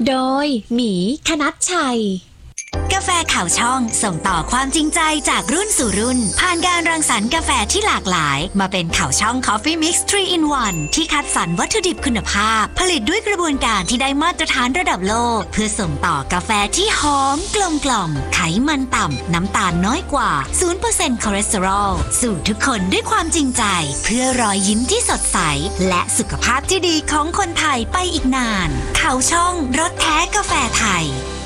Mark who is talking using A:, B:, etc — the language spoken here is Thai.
A: โดยหมีคณัชชัย
B: กาแฟข่าวช่องส่งต่อความจริงใจจากรุ่นสู่รุ่นผ่านการรังสรรค์กาแฟที่หลากหลายมาเป็นข่าวช่อง Coffee Mix 3 in 1 ที่คัดสรรวัตถุดิบคุณภาพผลิตด้วยกระบวนการที่ได้มาตรฐานระดับโลกเพื่อส่งต่อกาแฟที่หอมกลมกล่อมไขมันต่ำน้ำตาลน้อยกว่า 0% คอเลสเตอรอลสู่ทุกคนด้วยความจริงใจเพื่อรอยยิ้มที่สดใสและสุขภาพที่ดีของคนไทยไปอีกนานข่าวช่องรสแท้กาแฟไทย